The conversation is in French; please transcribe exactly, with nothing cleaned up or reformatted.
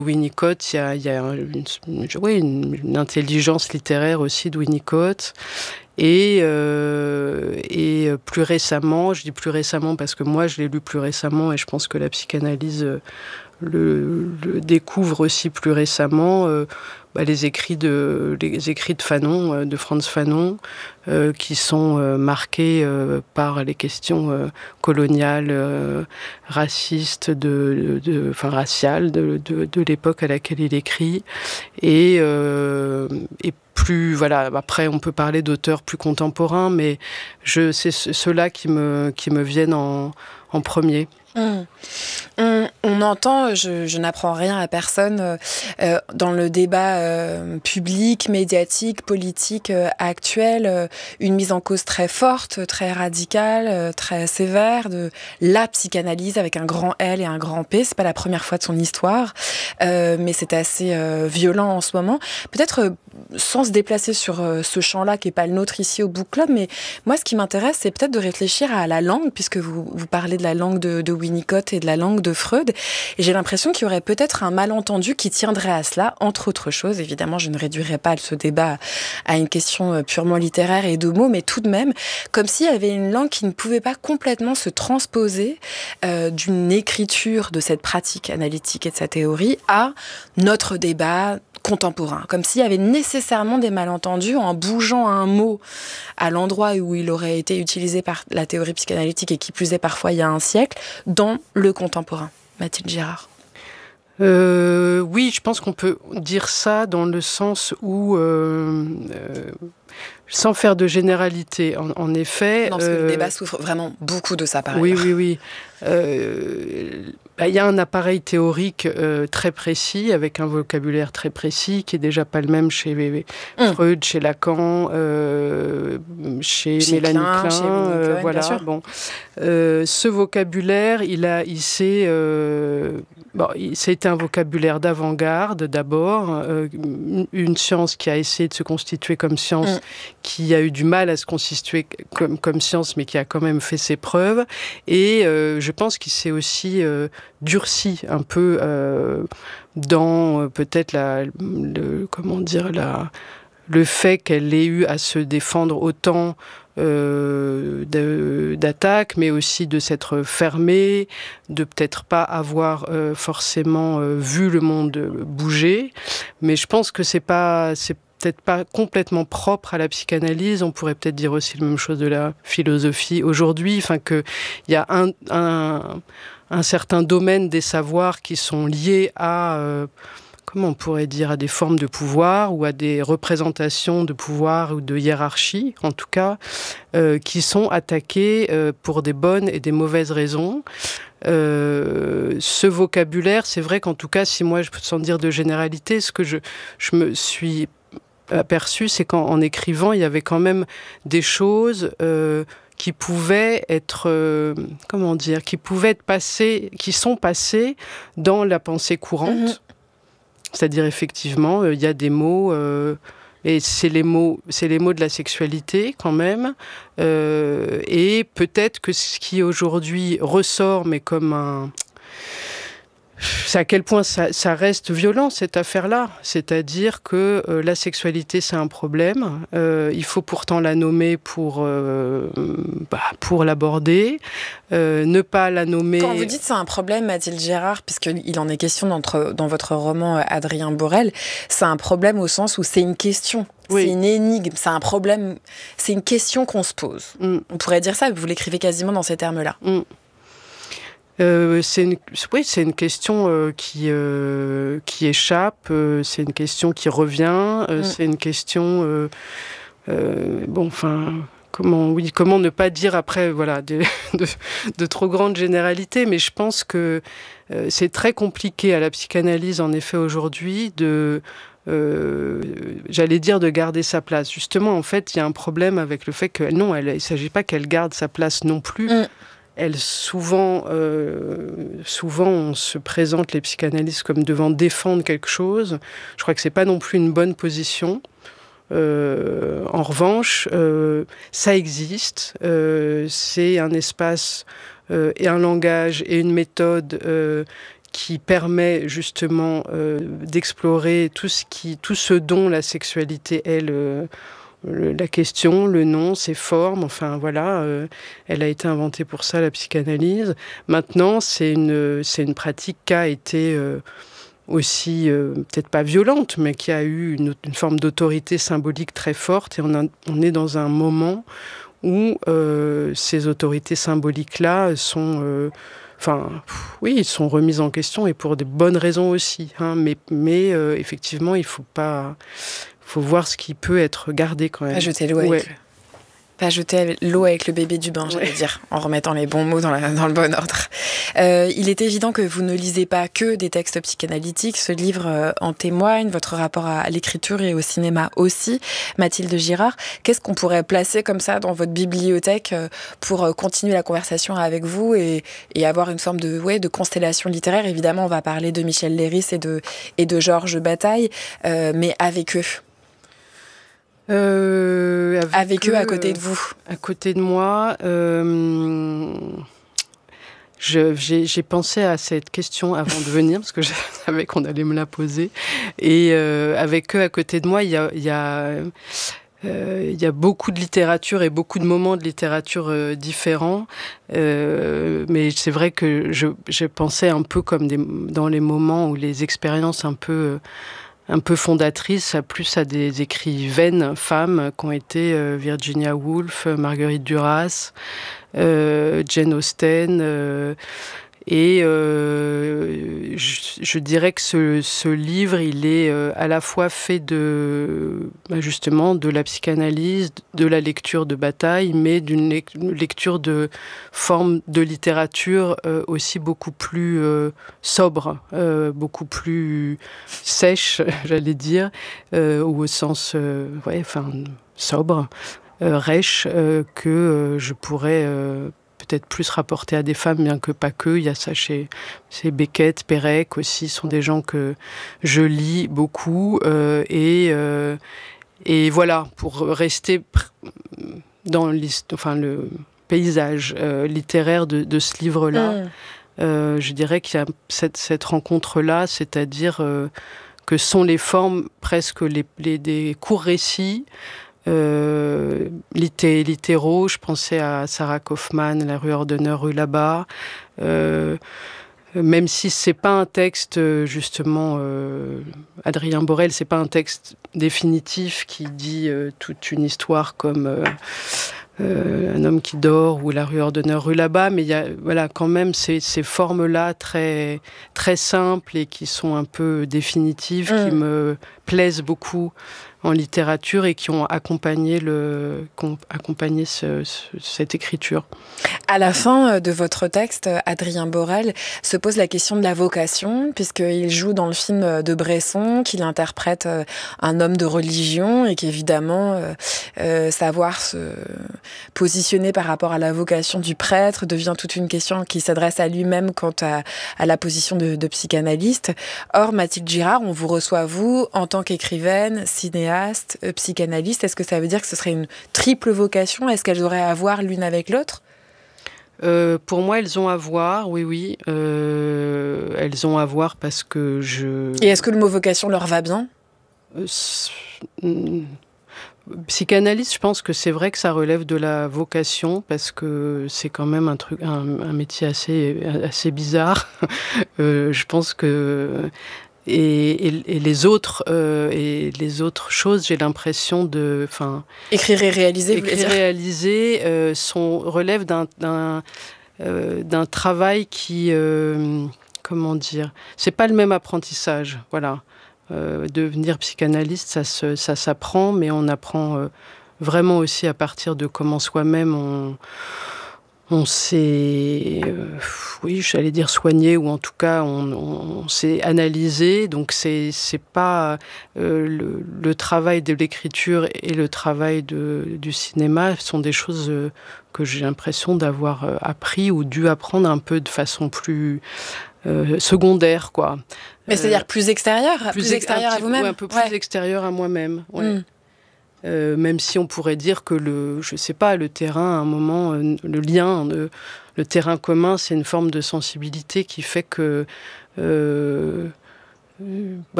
Winnicott, il y a, il y a une, une, oui, une, une intelligence littéraire aussi de Winnicott. Et, euh, et plus récemment, je dis plus récemment parce que moi je l'ai lu plus récemment et je pense que la psychanalyse le, le découvre aussi plus récemment, euh, bah, les écrits de les écrits de Fanon, euh, de Frantz Fanon, euh, qui sont euh, marqués euh, par les questions euh, coloniales, euh, racistes, de, de, enfin raciales de, de, de l'époque à laquelle il écrit, et, euh, et plus, voilà, après on peut parler d'auteurs plus contemporains, mais je, c'est ceux-là qui me, qui me viennent en, en premier. Mmh. On, on entend, je, je n'apprends rien à personne, euh, dans le débat euh, public, médiatique, politique euh, actuel, euh, une mise en cause très forte, très radicale, euh, très sévère de la psychanalyse avec un grand L et un grand P. C'est pas la première fois de son histoire, euh, mais c'est assez euh, violent en ce moment. Peut-être euh, sans se déplacer sur euh, ce champ-là qui est pas le nôtre ici au Book Club, mais moi ce qui m'intéresse, c'est peut-être de réfléchir à la langue, puisque vous, vous parlez de la langue de, de Winnicott et de la langue de Freud. Et j'ai l'impression qu'il y aurait peut-être un malentendu qui tiendrait à cela, entre autres choses. Évidemment, je ne réduirais pas ce débat à une question purement littéraire et de mots, mais tout de même, comme s'il y avait une langue qui ne pouvait pas complètement se transposer euh, d'une écriture de cette pratique analytique et de sa théorie à notre débat contemporain. Comme s'il y avait nécessairement des malentendus en bougeant un mot à l'endroit où il aurait été utilisé par la théorie psychanalytique et qui plus est parfois il y a un siècle, dans le contemporain. Mathilde Girard. Euh, oui, je pense qu'on peut dire ça dans le sens où, euh, euh, sans faire de généralité, en, en effet... Non, parce euh, que le débat souffre vraiment beaucoup de ça, par Oui, ailleurs. oui, oui. Euh, bah, y a un appareil théorique euh, très précis, avec un vocabulaire très précis, qui est déjà pas le même chez mmh. Freud, chez Lacan, euh, chez, chez Mélanie Klein, Klein chez euh, Cohen, voilà. Bien sûr. Bon, euh, ce vocabulaire, il a, il s'est, euh, bon, il, c'était un vocabulaire d'avant-garde d'abord, euh, une science qui a essayé de se constituer comme science, mmh. qui a eu du mal à se constituer comme, comme science, mais qui a quand même fait ses preuves. Et euh, je pense qu'il s'est aussi euh, durci un peu euh, dans euh, peut-être la, le, comment dire, la, le fait qu'elle ait eu à se défendre autant euh, de, d'attaques, mais aussi de s'être fermée, de peut-être pas avoir euh, forcément euh, vu le monde bouger. Mais je pense que c'est pas... C'est peut-être pas complètement propre à la psychanalyse. On pourrait peut-être dire aussi la même chose de la philosophie aujourd'hui. Enfin, qu'il y a un, un, un certain domaine des savoirs qui sont liés à, euh, comment on pourrait dire, à des formes de pouvoir ou à des représentations de pouvoir ou de hiérarchie, en tout cas, euh, qui sont attaquées euh, pour des bonnes et des mauvaises raisons. Euh, ce vocabulaire, c'est vrai qu'en tout cas, si moi, je peux sans dire de généralité, ce que je, je me suis aperçu, c'est qu'en en écrivant, il y avait quand même des choses euh, qui pouvaient être, euh, comment dire, qui pouvaient être passées, qui sont passées dans la pensée courante. Mmh. C'est-à-dire, effectivement, il euh, y a des mots, euh, et c'est les mots, c'est les mots de la sexualité quand même, euh, et peut-être que ce qui aujourd'hui ressort, mais comme un... C'est à quel point ça, ça reste violent, cette affaire-là. C'est-à-dire que euh, la sexualité, c'est un problème. Euh, il faut pourtant la nommer pour, euh, bah, pour l'aborder. Euh, ne pas la nommer... Quand vous dites c'est un problème, Mathilde Girard, puisqu'il en est question dans, dans votre roman Adrien Borel, c'est un problème au sens où c'est une question. Oui. C'est une énigme, c'est un problème, c'est une question qu'on se pose. Mm. On pourrait dire ça, vous l'écrivez quasiment dans ces termes-là. Mm. Euh, c'est une, oui, c'est une question euh, qui, euh, qui échappe, euh, c'est une question qui revient, euh, mm. c'est une question... Euh, euh, bon, enfin... Comment, oui, comment ne pas dire après voilà, de, de, de trop grandes généralités, mais je pense que euh, c'est très compliqué à la psychanalyse, en effet, aujourd'hui, de... Euh, j'allais dire de garder sa place. Justement, en fait, il y a un problème avec le fait que... Non, elle, il ne s'agit pas qu'elle garde sa place non plus. Mm. Elle, souvent, euh, souvent, on se présente les psychanalystes comme devant défendre quelque chose. Je crois que ce n'est pas non plus une bonne position. Euh, en revanche, euh, ça existe. Euh, c'est un espace euh, et un langage et une méthode euh, qui permet justement euh, d'explorer tout ce qui, tout ce dont la sexualité est le, le, la question, le nom, ses formes. Enfin voilà, euh, elle a été inventée pour ça, la psychanalyse. Maintenant, c'est une, c'est une pratique qui a été euh, aussi, euh, peut-être pas violente, mais qui a eu une, une forme d'autorité symbolique très forte. Et on, a, on est dans un moment où euh, ces autorités symboliques-là sont... Euh, Enfin, oui, ils sont remis en question et pour des bonnes raisons aussi. Hein, mais mais euh, effectivement, il faut pas, faut voir ce qui peut être gardé quand même. Pas jeter l'eau avec, ouais. le... pas jeter l'eau avec le bébé du bain, j'allais ouais. dire, en remettant les bons mots dans, la, dans le bon ordre. Euh, il est évident que vous ne lisez pas que des textes psychanalytiques. Ce livre euh, en témoigne, votre rapport à l'écriture et au cinéma aussi. Mathilde Girard, qu'est-ce qu'on pourrait placer comme ça dans votre bibliothèque euh, pour euh, continuer la conversation avec vous et, et avoir une forme de, ouais, de constellation littéraire? Évidemment, on va parler de Michel Leiris et de, et de Georges Bataille, euh, mais avec eux. Euh, avec, avec eux, eux, à côté de vous. À côté de moi... Euh... Je, j'ai, j'ai pensé à cette question avant de venir, parce que je savais qu'on allait me la poser. Et euh, avec eux à côté de moi, il y a, il y a, euh, il y a beaucoup de littérature et beaucoup de moments de littérature euh, différents. Euh, mais c'est vrai que je, je pensais un peu comme des, dans les moments où les expériences un peu... un peu fondatrices, plus à des écrivaines femmes qui ont été euh, Virginia Woolf, Marguerite Duras, euh, Jane Austen. Euh, et euh, je, je dirais que ce, ce livre, il est euh, à la fois fait de, bah justement, de la psychanalyse, de la lecture de Bataille, mais d'une lecture de forme de littérature euh, aussi beaucoup plus euh, sobre, euh, beaucoup plus sèche, j'allais dire, euh, ou au sens, euh, ouais, enfin, sobre, euh, rêche, euh, que euh, je pourrais... Euh, peut-être plus rapporté à des femmes, bien que pas que. Il y a ça chez, chez Beckett, Pérec aussi, sont des gens que je lis beaucoup. Euh, et, euh, et voilà, pour rester dans enfin, le paysage euh, littéraire de, de ce livre-là, mmh. euh, je dirais qu'il y a cette, cette rencontre-là, c'est-à-dire euh, que sont les formes presque les, les, des courts récits, Euh, litté, littéraux, je pensais à Sarah Kaufmann, La rue Ordener, rue là-bas. Euh, même si c'est pas un texte, justement, euh, Adrien Borel, c'est pas un texte définitif qui dit euh, toute une histoire comme euh, euh, Un homme qui dort ou La rue Ordener, rue là-bas, mais il y a voilà, quand même ces, ces formes-là très, très simples et qui sont un peu définitives, mmh. qui me plaisent beaucoup en littérature et qui ont accompagné, le, qui ont accompagné ce, ce, cette écriture. À la fin de votre texte, Adrien Borel se pose la question de la vocation, puisqu'il joue dans le film de Bresson, qu'il interprète un homme de religion et qu'évidemment, euh, euh, savoir se positionner par rapport à la vocation du prêtre devient toute une question qui s'adresse à lui-même quant à, à la position de, de psychanalyste. Or, Mathilde Girard, on vous reçoit, vous, en tant qu'écrivaine, cinéaste, psychanalyste. Est-ce que ça veut dire que ce serait une triple vocation? Est-ce qu'elles auraient à voir l'une avec l'autre? Euh, pour moi, elles ont à voir, oui, oui. Euh, elles ont à voir parce que je... Et est-ce que le mot vocation leur va bien? euh, Psychanalyste, je pense que c'est vrai que ça relève de la vocation parce que c'est quand même un truc, un, un métier assez, assez bizarre. euh, je pense que... Et, et, et les autres euh, et les autres choses, j'ai l'impression de, enfin, écrire et réaliser, écrire et réaliser euh, sont relèvent d'un d'un, euh, d'un travail qui, euh, comment dire, c'est pas le même apprentissage, voilà. Euh, devenir psychanalyste, ça se, ça s'apprend, mais on apprend euh, vraiment aussi à partir de comment soi-même on On s'est, euh, oui, j'allais dire soigné, ou en tout cas, on, on, on s'est analysé. Donc, c'est, c'est pas euh, le, le travail de l'écriture et le travail de, du cinéma sont des choses euh, que j'ai l'impression d'avoir euh, appris ou dû apprendre un peu de façon plus euh, secondaire, quoi. Mais c'est-à-dire plus extérieure, plus, plus extérieure à vous-même, ouais, un peu plus ouais. extérieure à moi-même. Ouais. Mm. Euh, même si on pourrait dire que le, je sais pas, le terrain, à un moment, euh, le lien, le, le terrain commun, c'est une forme de sensibilité qui fait que, euh, bah,